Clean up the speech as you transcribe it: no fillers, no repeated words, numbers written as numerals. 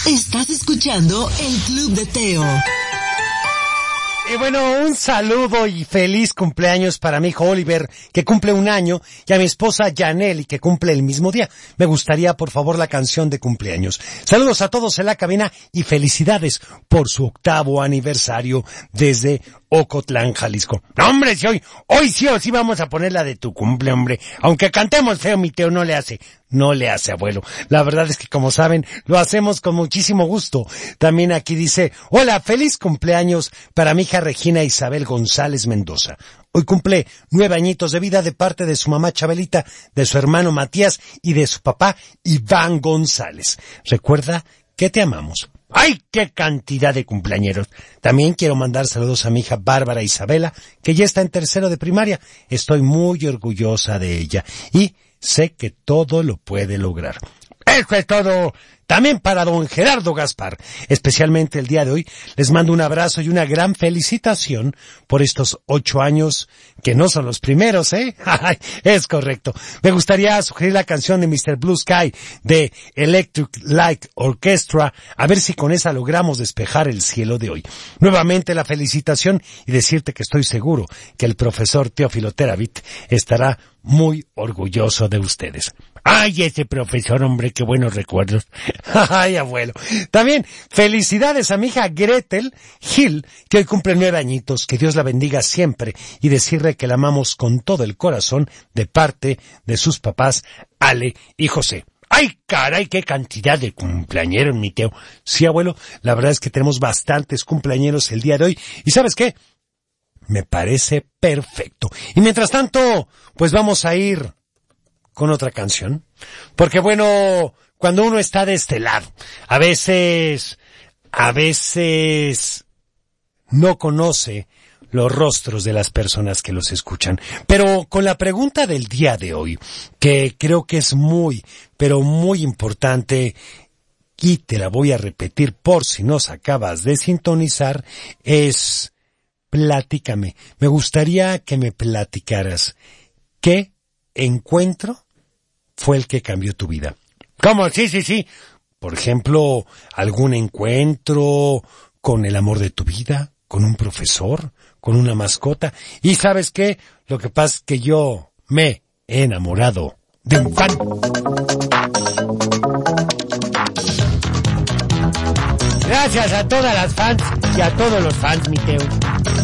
Estás escuchando el Club de Teo. Y bueno, un saludo y feliz cumpleaños para mi hijo Oliver, que cumple 1 año, y a mi esposa Janely, que cumple el mismo día. Me gustaría, por favor, la canción de cumpleaños. Saludos a todos en la cabina y felicidades por su 8º aniversario desde Ocotlán, Jalisco. No, hombre, si hoy sí o sí vamos a poner la de tu cumple, hombre. Aunque cantemos feo, mi Teo no le hace, abuelo. La verdad es que, como saben, lo hacemos con muchísimo gusto. También aquí dice, hola, feliz cumpleaños para mi hija Regina Isabel González Mendoza. Hoy cumple 9 añitos de vida de parte de su mamá Chabelita, de su hermano Matías y de su papá Iván González. Recuerda que te amamos. ¡Ay, qué cantidad de cumpleañeros! También quiero mandar saludos a mi hija Bárbara Isabela, que ya está en 3º de primaria. Estoy muy orgullosa de ella y sé que todo lo puede lograr. Eso es todo. También para don Gerardo Gaspar, especialmente el día de hoy, les mando un abrazo y una gran felicitación por estos 8 años, que no son los primeros, ¿eh? Es correcto. Me gustaría sugerir la canción de Mr. Blue Sky de Electric Light Orchestra, a ver si con esa logramos despejar el cielo de hoy. Nuevamente la felicitación y decirte que estoy seguro que el profesor Teófilo Teravit estará muy orgulloso de ustedes. ¡Ay, ese profesor, hombre, qué buenos recuerdos! ¡Ay, abuelo! También, felicidades a mi hija Gretel Gil, que hoy cumple 9 añitos, que Dios la bendiga siempre, y decirle que la amamos con todo el corazón de parte de sus papás, Ale y José. ¡Ay, caray, qué cantidad de cumpleañeros, mi Teo! Sí, abuelo, la verdad es que tenemos bastantes cumpleañeros el día de hoy, y ¿sabes qué? Me parece perfecto. Y mientras tanto, pues vamos a ir con otra canción, porque bueno, cuando uno está de este lado, a veces no conoce los rostros de las personas que los escuchan. Pero con la pregunta del día de hoy, que creo que es muy, pero muy importante, y te la voy a repetir por si nos acabas de sintonizar, es: platícame. Me gustaría que me platicaras qué encuentro fue el que cambió tu vida. ¿Cómo? Sí. Por ejemplo, algún encuentro con el amor de tu vida, con un profesor, con una mascota. Y ¿sabes qué? Lo que pasa es que yo me he enamorado de un fan. Gracias a todas las fans y a todos los fans, mi Teo.